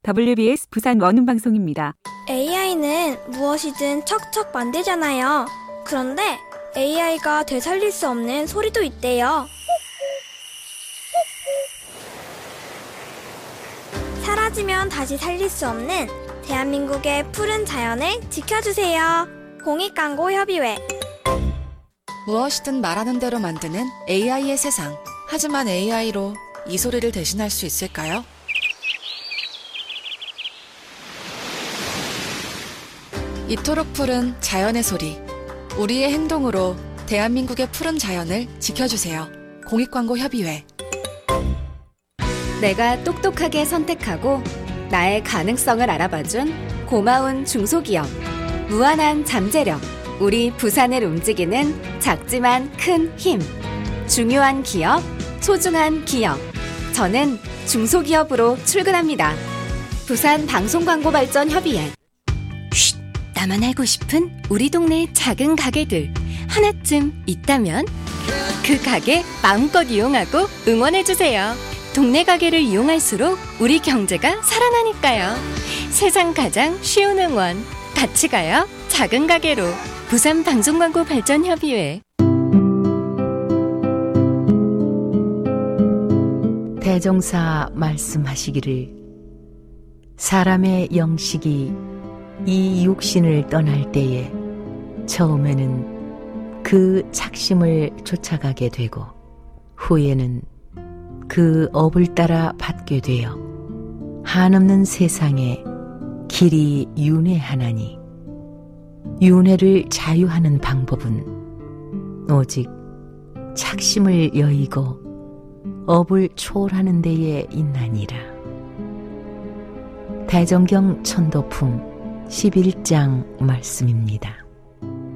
WBS 부산 원음방송입니다. AI는 무엇이든 척척 만들잖아요. 그런데 AI가 되살릴 수 없는 소리도 있대요. 사라지면 다시 살릴 수 없는 대한민국의 푸른 자연을 지켜주세요. 공익광고협의회. 무엇이든 말하는 대로 만드는 AI의 세상. 하지만 AI로 이 소리를 대신할 수 있을까요? 이토록 푸른 자연의 소리. 우리의 행동으로 대한민국의 푸른 자연을 지켜주세요. 공익광고협의회. 내가 똑똑하게 선택하고 나의 가능성을 알아봐준 고마운 중소기업. 무한한 잠재력. 우리 부산을 움직이는 작지만 큰 힘. 중요한 기업, 소중한 기업. 저는 중소기업으로 출근합니다. 부산 방송광고발전협의회. 쉿, 나만 알고 싶은 우리 동네 작은 가게들 하나쯤 있다면 그 가게 마음껏 이용하고 응원해주세요. 동네 가게를 이용할수록 우리 경제가 살아나니까요. 세상 가장 쉬운 응원. 같이 가요. 작은 가게로. 부산 방송광고발전협의회. 대종사 말씀하시기를 사람의 영식이 이 육신을 떠날 때에 처음에는 그 착심을 쫓아가게 되고 후에는 그 업을 따라 받게 되어 한없는 세상에 길이 윤회하나니 윤회를 자유하는 방법은 오직 착심을 여의고 업을 초월하는 데에 있나니라. 대정경 천도품 11장 말씀입니다.